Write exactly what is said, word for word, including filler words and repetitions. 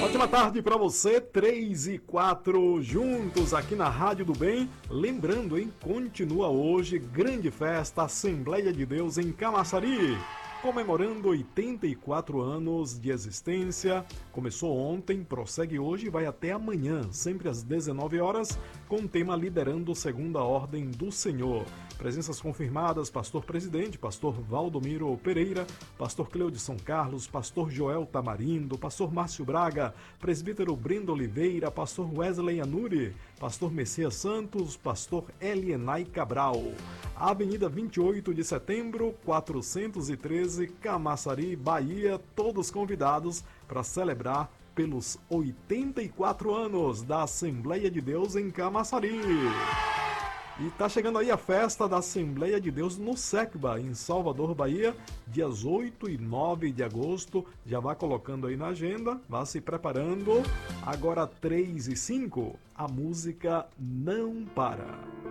Ótima tarde para você, três e quatro, juntos aqui na Rádio do Bem. Lembrando, hein, continua hoje grande festa Assembleia de Deus em Camaçari, comemorando oitenta e quatro anos de existência. Começou ontem, prossegue hoje e vai até amanhã, sempre às dezenove horas, com o tema Liderando Segunda Ordem do Senhor. Presenças confirmadas: pastor presidente, pastor Valdomiro Pereira, pastor Cleudson Carlos, pastor Joel Tamarindo, pastor Márcio Braga, presbítero Brendo Oliveira, pastor Wesley Anuri, pastor Messias Santos, pastor Elienay Cabral. Avenida vinte e oito de setembro, quatrocentos e treze, Camaçari, Bahia, todos convidados para celebrar pelos oitenta e quatro anos da Assembleia de Deus em Camaçari. E tá chegando aí a festa da Assembleia de Deus no SECBA, em Salvador, Bahia, dias oito e nove de agosto. Já vá colocando aí na agenda, vá se preparando. Agora três e cinco, a música não para.